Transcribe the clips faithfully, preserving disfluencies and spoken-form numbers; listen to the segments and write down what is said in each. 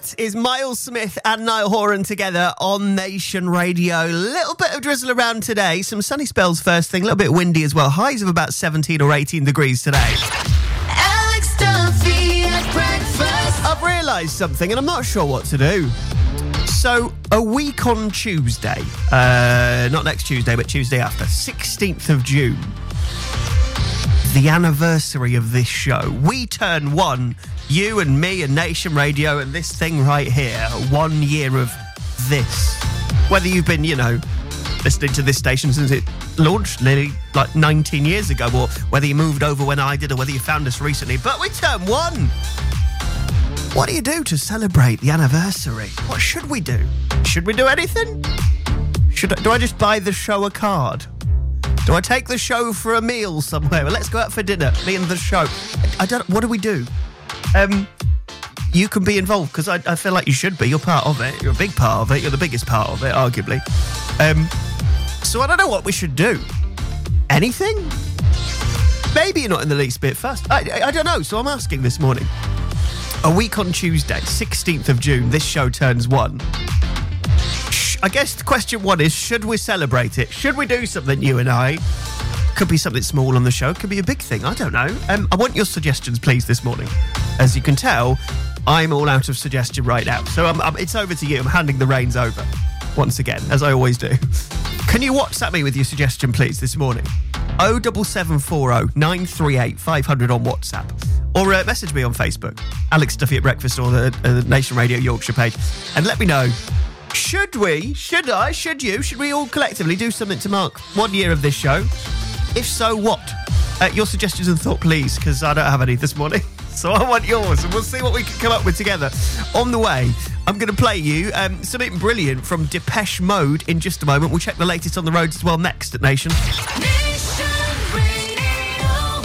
That is Miles Smith and Niall Horan together on Nation Radio. Little bit of drizzle around today. Some sunny spells first thing. A little bit windy as well. Highs of about seventeen or eighteen degrees today. Alex Duffy at breakfast. I've realised something and I'm not sure what to do. So, a week on Tuesday, uh, not next Tuesday, but Tuesday after, sixteenth of June, the anniversary of this show. We turn one, you and me and Nation Radio and this thing right here, one year of this. Whether you've been, you know, listening to this station since it launched nearly like nineteen years ago, or whether you moved over when I did, or whether you found us recently, but we turn one. What do you do to celebrate the anniversary? What should we do? Should we do anything? Should I, do I just buy the show a card? Do I take the show for a meal somewhere? Well, let's go out for dinner, me and the show. I don't. What do we do? Um, you can be involved because I, I feel like you should be. You're part of it. You're a big part of it. You're the biggest part of it, arguably. Um, so I don't know what we should do. Anything? Maybe you're not in the least bit fussed. I, I, I don't know. So I'm asking this morning. A week on Tuesday, sixteenth of June, this show turns one. I guess question one is, should we celebrate it? Should we do something, you and I? Could be something small on the show, could be a big thing, I don't know. Um, I want your suggestions, please, this morning. As you can tell, I'm all out of suggestion right now. So I'm, I'm, it's over to you. I'm handing the reins over, once again, as I always do. Can you WhatsApp me with your suggestion, please, this morning? oh seven seven four oh nine three eight five hundred on WhatsApp. Or uh, message me on Facebook, Alex Duffy at Breakfast, or the uh, Nation Radio Yorkshire page, and let me know. Should we, should I, should you, should we all collectively do something to mark one year of this show? If so, what? Uh, your suggestions and thought, please, because I don't have any this morning. So I want yours, and we'll see what we can come up with together. On the way, I'm going to play you um, something brilliant from Depeche Mode in just a moment. We'll check the latest on the roads as well next at Nation. Nation Radio.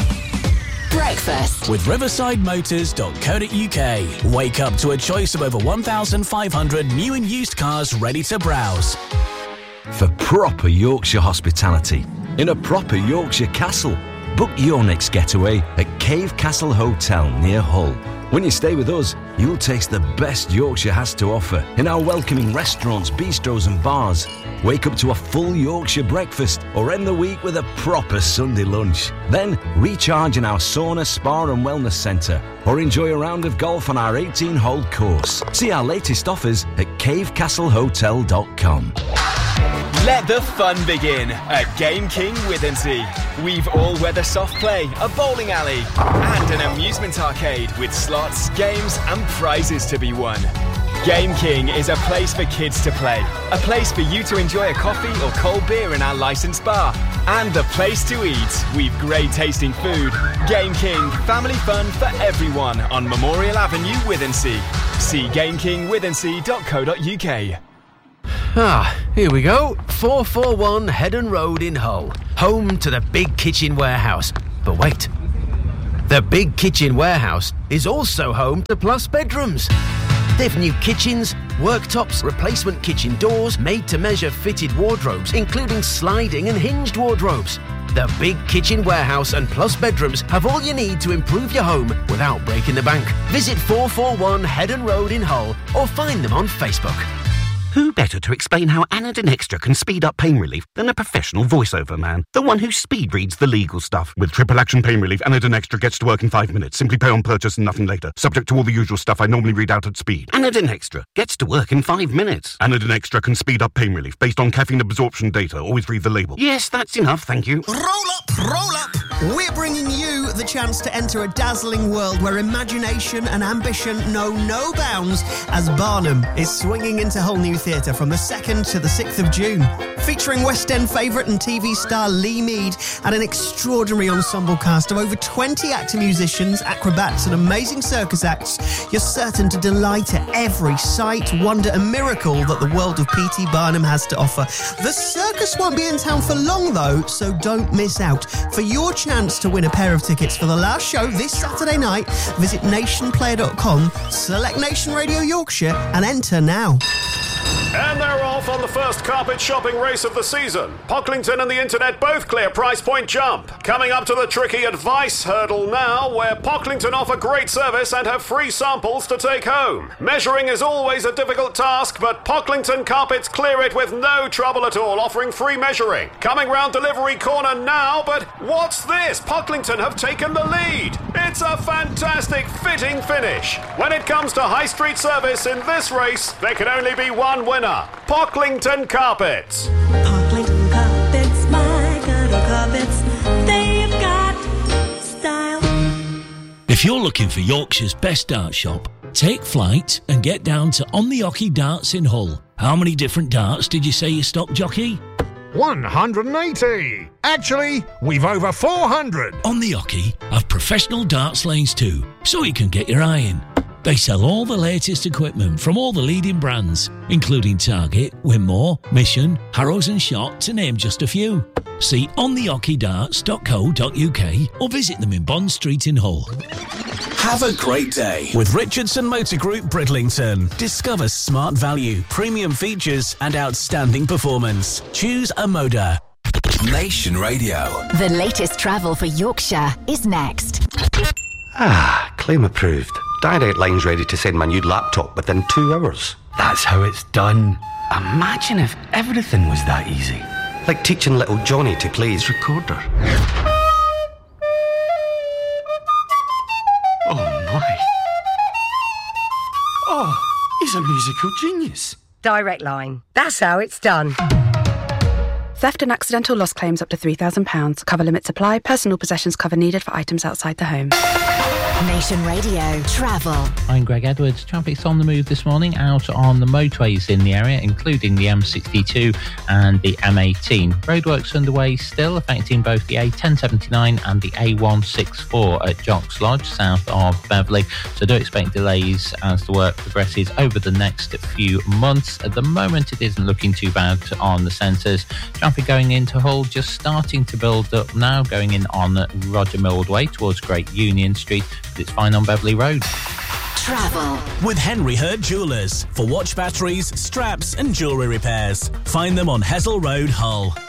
Breakfast with riverside motors dot co dot uk. Wake up to a choice of over one thousand five hundred new and used cars ready to browse. For proper Yorkshire hospitality in a proper Yorkshire castle, book your next getaway at Cave Castle Hotel near Hull. When you stay with us, you'll taste the best Yorkshire has to offer in our welcoming restaurants, bistros and bars. Wake up to a full Yorkshire breakfast or end the week with a proper Sunday lunch. Then recharge in our sauna, spa and wellness centre or enjoy a round of golf on our eighteen-hole course. See our latest offers at cave castle hotel dot com. Let the fun begin at Game King Withensea. We've all-weather soft play, a bowling alley, and an amusement arcade with slots, games, and prizes to be won. Game King is a place for kids to play, a place for you to enjoy a coffee or cold beer in our licensed bar, and a place to eat. We've great tasting food. Game King, family fun for everyone on Memorial Avenue, Withensea. See game king withensea dot co dot uk. Ah, here we go. four forty-one Heddon Road in Hull, home to the Big Kitchen Warehouse. But wait, the Big Kitchen Warehouse is also home to Plus Bedrooms. They've new kitchens, worktops, replacement kitchen doors, made-to-measure fitted wardrobes, including sliding and hinged wardrobes. The Big Kitchen Warehouse and Plus Bedrooms have all you need to improve your home without breaking the bank. Visit four forty-one Heddon Road in Hull or find them on Facebook. Who better to explain how Anadin Extra can speed up pain relief than a professional voiceover man? The one who speed reads the legal stuff. With triple action pain relief, Anadin Extra gets to work in five minutes. Simply pay on purchase and nothing later. Subject to all the usual stuff I normally read out at speed. Anadin Extra gets to work in five minutes. Anadin Extra can speed up pain relief based on caffeine absorption data. Always read the label. Yes, that's enough, thank you. Roll up, roll up! We're bringing you the chance to enter a dazzling world where imagination and ambition know no bounds as Barnum is swinging into Hull New Theatre from the second to the sixth of June. Featuring West End favourite and T V star Lee Mead and an extraordinary ensemble cast of over twenty actor musicians, acrobats and amazing circus acts, you're certain to delight at every sight, wonder and miracle that the world of P T Barnum has to offer. The circus won't be in town for long though, so don't miss out. For your chance to win a pair of tickets for the last show this Saturday night, visit nation player dot com, select Nation Radio Yorkshire and enter now. And they're off on the first carpet shopping race of the season. Pocklington and the internet both clear price point jump. Coming up to the tricky advice hurdle now, where Pocklington offer great service and have free samples to take home. Measuring is always a difficult task, but Pocklington carpets clear it with no trouble at all, offering free measuring. Coming round delivery corner now, but what's this? Pocklington have taken the lead. It's a fantastic fitting finish. When it comes to high street service in this race, there can only be one winner. Pocklington Carpets. Pocklington Carpets, my kind of carpets. They've got style. If you're looking for Yorkshire's best dart shop, take flight and get down to On the Hockey Darts in Hull. How many different darts did you say you stock, jockey? one hundred eighty. Actually, we've over four hundred. On the Hockey have professional darts lanes too, so you can get your eye in. They sell all the latest equipment from all the leading brands, including Target, Winmore, Mission, Harrows and Shot, to name just a few. See on the hockey darts dot co dot uk or visit them in Bond Street in Hull. Have a great day with Richardson Motor Group Bridlington. Discover smart value, premium features and outstanding performance. Choose a Moda. Nation Radio. The latest travel for Yorkshire is next. Ah, claim approved. Direct Line's ready to send my new laptop within two hours. That's how it's done. Imagine if everything was that easy. Like teaching little Johnny to play his recorder. Oh my. Oh, he's a musical genius. Direct Line. That's how it's done. Theft and accidental loss claims up to three thousand pounds. Cover limits apply. Personal possessions cover needed for items outside the home. Nation Radio Travel. I'm Greg Edwards. Traffic's on the move this morning out on the motorways in the area, including the M sixty-two and the M eighteen. Roadworks underway still, affecting both the A ten seventy-nine and the A one sixty-four at Jocks Lodge, south of Beverley. So do expect delays as the work progresses over the next few months. At the moment, it isn't looking too bad on the centres. Traffic going into Hull just starting to build up now, going in on Roger Millward Way towards Great Union Street. It's fine on Beverley Road. Travel with Henry Hurd Jewellers for watch batteries, straps and jewellery repairs. Find them on Hessel Road, Hull.